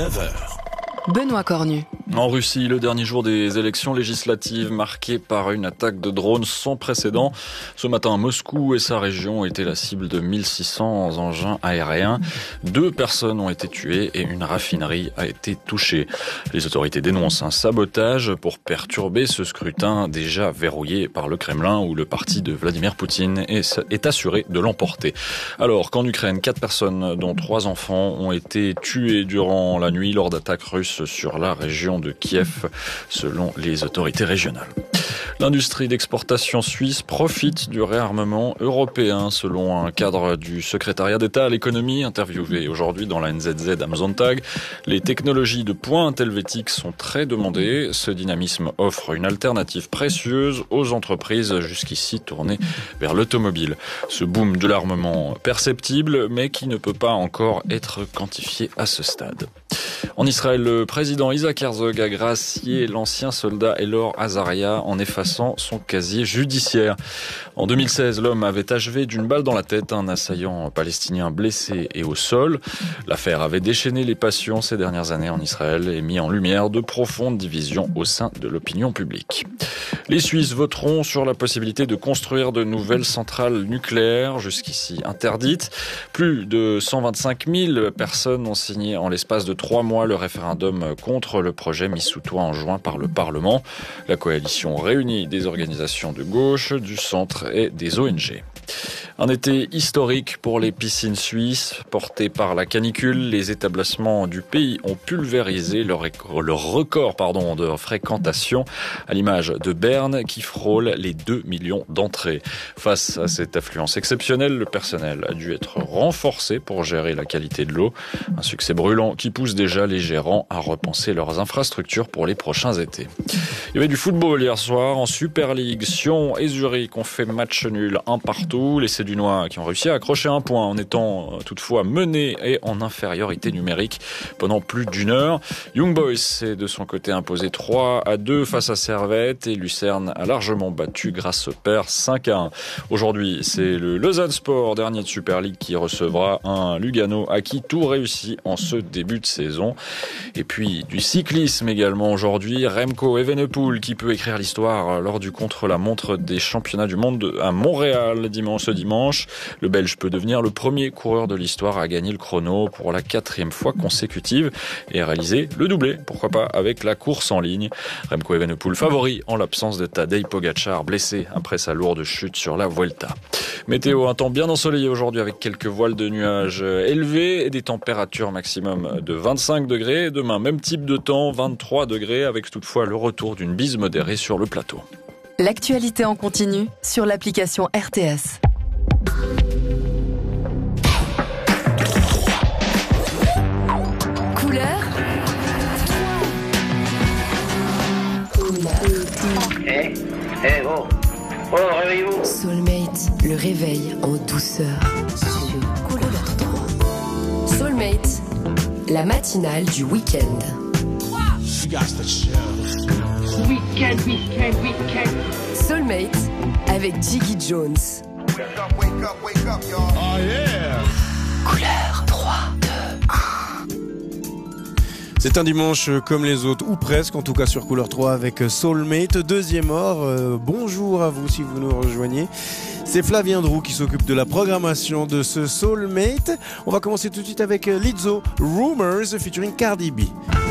9h. Benoît Cornu. En Russie, le dernier jour des élections législatives marqué par une attaque de drones sans précédent. Ce matin, Moscou et sa région ont été la cible de 1600 engins aériens. 2 personnes ont été tuées et une raffinerie a été touchée. Les autorités dénoncent un sabotage pour perturber ce scrutin déjà verrouillé par le Kremlin où le parti de Vladimir Poutine est assuré de l'emporter. Alors qu'en Ukraine, 4 personnes dont 3 enfants ont été tuées durant la nuit lors d'attaques russes sur la région de Kiev, selon les autorités régionales. L'industrie d'exportation suisse profite du réarmement européen, selon un cadre du secrétariat d'État à l'économie, interviewé aujourd'hui dans la NZZ am Sonntag. Les technologies de pointe helvétique sont très demandées. Ce dynamisme offre une alternative précieuse aux entreprises jusqu'ici tournées vers l'automobile. Ce boom de l'armement perceptible, mais qui ne peut pas encore être quantifié à ce stade. En Israël, le président Isaac Herzog a gracié l'ancien soldat Elor Azaria en effaçant son casier judiciaire. En 2016, l'homme avait achevé d'une balle dans la tête un assaillant palestinien blessé et au sol. L'affaire avait déchaîné les passions ces dernières années en Israël et mis en lumière de profondes divisions au sein de l'opinion publique. Les Suisses voteront sur la possibilité de construire de nouvelles centrales nucléaires, jusqu'ici interdites. Plus de 125 000 personnes ont signé en l'espace de 3 mois le référendum contre le projet mis sous toit en juin par le Parlement. La coalition réunit des organisations de gauche, du centre et des ONG. Un été historique pour les piscines suisses. Portés par la canicule, les établissements du pays ont pulvérisé leur record de fréquentation, à l'image de Berne qui frôle les 2 millions d'entrées. Face à cette affluence exceptionnelle, le personnel a dû être renforcé pour gérer la qualité de l'eau. Un succès brûlant qui pousse déjà les gérants à repenser leurs infrastructures pour les prochains étés. Il y avait du football hier soir en Super League. Sion et Zurich ont fait match nul 1-1. Les Sédunois qui ont réussi à accrocher un point en étant toutefois menés et en infériorité numérique pendant plus d'1 heure. Young Boys s'est de son côté imposé 3-2 face à Servette et Lucerne a largement battu grâce au pair 5-1. Aujourd'hui, c'est le Lausanne Sport, dernier de Super League, qui recevra un Lugano à qui tout réussit en ce début de saison. Et puis du cyclisme également aujourd'hui, Remco Evenepoel qui peut écrire l'histoire lors du contre-la-montre des championnats du monde à Montréal ce dimanche. Le Belge peut devenir le premier coureur de l'histoire à gagner le chrono pour la 4e fois consécutive et à réaliser le doublé, pourquoi pas avec la course en ligne. Remco Evenepoel favori en l'absence de Tadej Pogačar, blessé après sa lourde chute sur la Vuelta. Météo, un temps bien ensoleillé aujourd'hui avec quelques voiles de nuages élevés et des températures maximum de 25 degrés. Demain, même type de temps, 23 degrés avec toutefois le retour d'une bise modérée sur le plateau. L'actualité en continu sur l'application RTS. Couleur. Oh, réveillez-vous. Soulmate, le réveil en douceur sur Couleur 3. Soulmate, la matinale du week-end. Weekend. Soulmate avec Jiggy Jones. Wake up, y'all. Oh yeah. Couleur 3, 2, 1. C'est un dimanche comme les autres, ou presque, en tout cas sur Couleur 3 avec Soulmate, 2e heure. Bonjour à vous si vous nous rejoignez. C'est Flavien Drou qui s'occupe de la programmation de ce Soulmate. On va commencer tout de suite avec Lizzo, Rumors featuring Cardi B.